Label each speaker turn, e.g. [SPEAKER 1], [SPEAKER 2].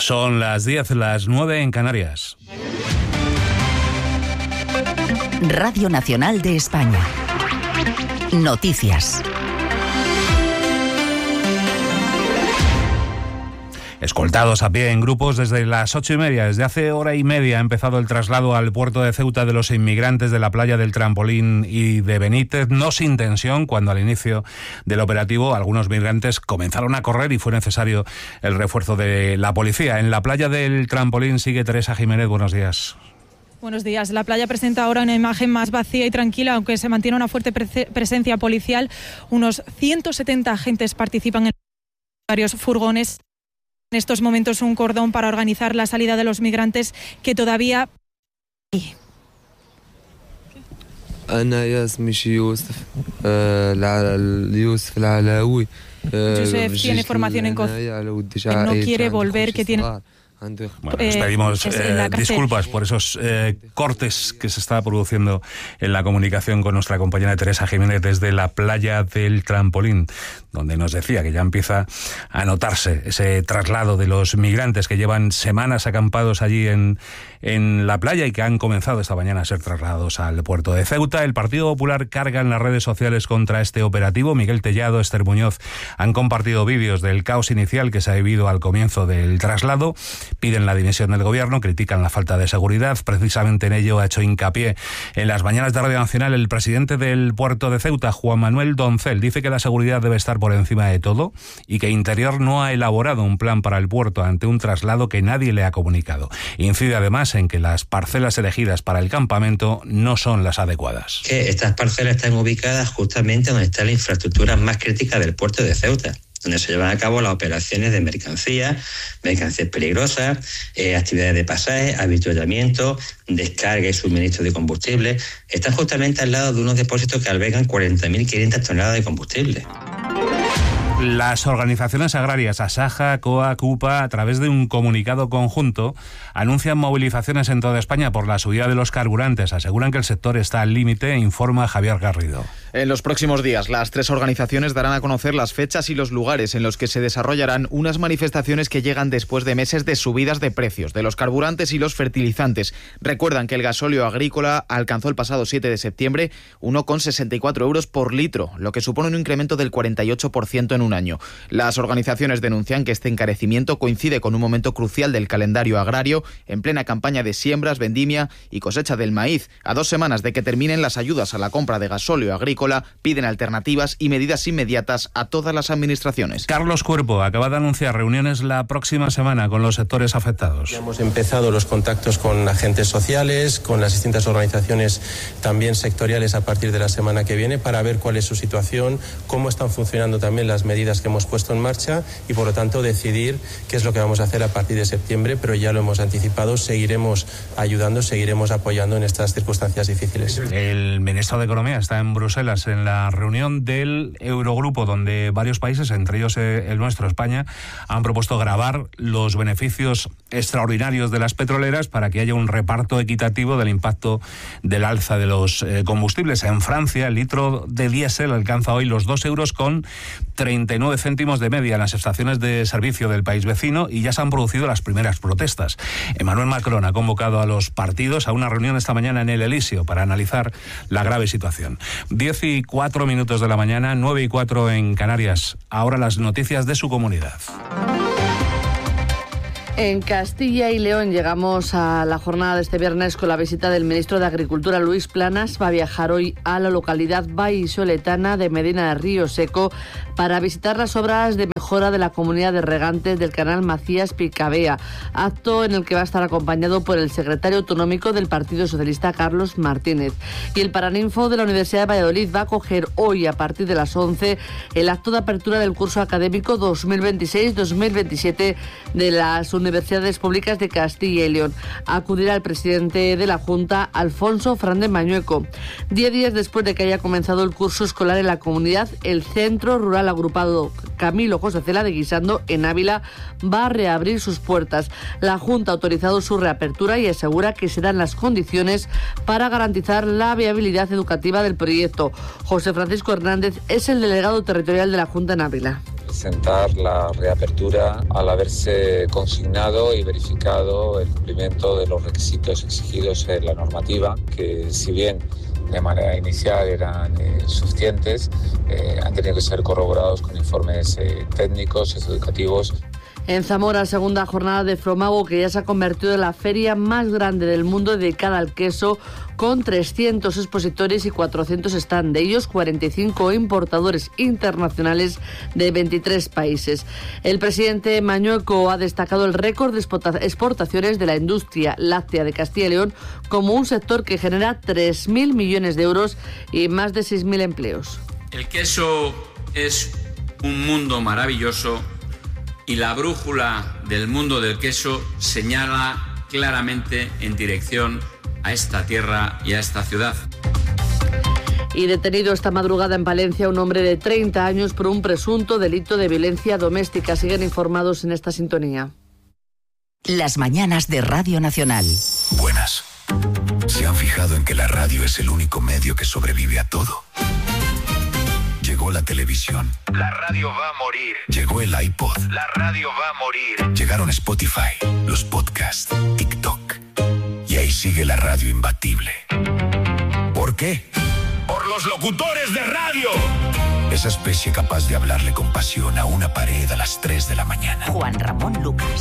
[SPEAKER 1] Son las 10, las 9 en Canarias.
[SPEAKER 2] Radio Nacional de España. Noticias.
[SPEAKER 1] Escoltados a pie en grupos desde las 8:30. Desde hace hora y media ha empezado el traslado al puerto de Ceuta de los inmigrantes de la playa del Trampolín y de Benítez, no sin tensión, cuando al inicio del operativo algunos migrantes comenzaron a correr y fue necesario el refuerzo de la policía. En la playa del Trampolín sigue Teresa Jiménez. Buenos días.
[SPEAKER 3] Buenos días. La playa presenta ahora una imagen más vacía y tranquila, aunque se mantiene una fuerte presencia policial. Unos 170 agentes participan en varios furgones. En estos momentos un cordón para organizar la salida de los migrantes que todavía... Joseph tiene formación en cocina, no quiere volver, que tiene...
[SPEAKER 1] Bueno, les pedimos disculpas por esos cortes que se está produciendo en la comunicación con nuestra compañera Teresa Jiménez desde la playa del Trampolín, donde nos decía que ya empieza a notarse ese traslado de los migrantes que llevan semanas acampados allí en la playa y que han comenzado esta mañana a ser trasladados al puerto de Ceuta. El Partido Popular carga en las redes sociales contra este operativo. Miguel Tellado, Esther Muñoz han compartido vídeos del caos inicial que se ha vivido al comienzo del traslado. Piden la dimisión del gobierno, critican la falta de seguridad. Precisamente en ello ha hecho hincapié en las mañanas de Radio Nacional el presidente del puerto de Ceuta, Juan Manuel Doncel. Dice que la seguridad debe estar por encima de todo y que Interior no ha elaborado un plan para el puerto ante un traslado que nadie le ha comunicado. Incide además en que las parcelas elegidas para el campamento no son las adecuadas.
[SPEAKER 4] Que estas parcelas están ubicadas justamente donde está la infraestructura más crítica del puerto de Ceuta, donde se llevan a cabo las operaciones de mercancías peligrosas, actividades de pasaje, avituallamiento, descarga y suministro de combustible. Están justamente al lado de unos depósitos que albergan 40.500 toneladas de combustible.
[SPEAKER 1] Las organizaciones agrarias Asaja, COA, CUPA, a través de un comunicado conjunto, anuncian movilizaciones en toda España por la subida de los carburantes. Aseguran que el sector está al límite, informa Javier Garrido.
[SPEAKER 5] En los próximos días, las tres organizaciones darán a conocer las fechas y los lugares en los que se desarrollarán unas manifestaciones que llegan después de meses de subidas de precios de los carburantes y los fertilizantes. Recuerdan que el gasóleo agrícola alcanzó el pasado 7 de septiembre 1,64 euros por litro, lo que supone un incremento del 48% en un año. Las organizaciones denuncian que este encarecimiento coincide con un momento crucial del calendario agrario, en plena campaña de siembras, vendimia y cosecha del maíz. A 2 semanas de que terminen las ayudas a la compra de gasóleo agrícola, piden alternativas y medidas inmediatas a todas las administraciones.
[SPEAKER 1] Carlos Cuerpo acaba de anunciar reuniones la próxima semana con los sectores afectados.
[SPEAKER 6] Ya hemos empezado los contactos con agentes sociales, con las distintas organizaciones también sectoriales a partir de la semana que viene, para ver cuál es su situación, cómo están funcionando también las medidas que hemos puesto en marcha y, por lo tanto, decidir qué es lo que vamos a hacer a partir de septiembre, pero ya lo hemos anticipado, seguiremos ayudando, seguiremos apoyando en estas circunstancias difíciles.
[SPEAKER 1] El ministro de Economía está en Bruselas en la reunión del Eurogrupo, donde varios países, entre ellos el nuestro, España, han propuesto gravar los beneficios extraordinarios de las petroleras para que haya un reparto equitativo del impacto del alza de los combustibles. En Francia, el litro de diésel alcanza hoy los 2,39 euros de media en las estaciones de servicio del país vecino y ya se han producido las primeras protestas. Emmanuel Macron ha convocado a los partidos a una reunión esta mañana en el Elíseo para analizar la grave situación. 10:04 de la mañana, 9:04 en Canarias. Ahora las noticias de su comunidad.
[SPEAKER 7] En Castilla y León llegamos a la jornada de este viernes con la visita del ministro de Agricultura, Luis Planas. Va a viajar hoy a la localidad vallisoletana de Medina de Río Seco para visitar las obras de mejora de la comunidad de regantes del canal Macías-Picabea, acto en el que va a estar acompañado por el secretario autonómico del Partido Socialista, Carlos Martínez. Y el Paraninfo de la Universidad de Valladolid va a acoger hoy, a partir de las 11, el acto de apertura del curso académico 2026-2027 de las Universidades Públicas de Castilla y León. Acudirá el presidente de la Junta, Alfonso Fernández Mañueco. 10 días después de que haya comenzado el curso escolar en la comunidad, el Centro Rural Agrupado Camilo José Cela de Guisando, en Ávila, va a reabrir sus puertas. La Junta ha autorizado su reapertura y asegura que se dan las condiciones para garantizar la viabilidad educativa del proyecto. José Francisco Hernández es el delegado territorial de la Junta en Ávila.
[SPEAKER 8] presentar la reapertura al haberse consignado y verificado el cumplimiento de los requisitos exigidos en la normativa, que si bien de manera inicial eran suficientes, han tenido que ser corroborados con informes técnicos, educativos.
[SPEAKER 7] En Zamora, segunda jornada de Fromago, que ya se ha convertido en la feria más grande del mundo dedicada al queso, con 300 expositores y 400 stands, de ellos 45 importadores internacionales de 23 países. El presidente Mañueco ha destacado el récord de exportaciones de la industria láctea de Castilla y León como un sector que genera 3.000 millones de euros y más de 6.000 empleos.
[SPEAKER 9] El queso es un mundo maravilloso y la brújula del mundo del queso señala claramente en dirección a esta tierra y a esta ciudad.
[SPEAKER 7] Y detenido esta madrugada en Palencia un hombre de 30 años por un presunto delito de violencia doméstica. Siguen informados en esta sintonía.
[SPEAKER 2] Las mañanas de Radio Nacional.
[SPEAKER 10] Buenas. ¿Se han fijado en que la radio es el único medio que sobrevive a todo? Llegó la televisión.
[SPEAKER 11] La radio va a morir.
[SPEAKER 10] Llegó el iPod.
[SPEAKER 11] La radio va a morir.
[SPEAKER 10] Llegaron Spotify, los podcasts, TikTok. Y ahí sigue la radio imbatible. ¿Por qué?
[SPEAKER 11] ¡Por los locutores de radio!
[SPEAKER 10] Esa especie capaz de hablarle con pasión a una pared a las 3 de la mañana.
[SPEAKER 2] Juan Ramón Lucas.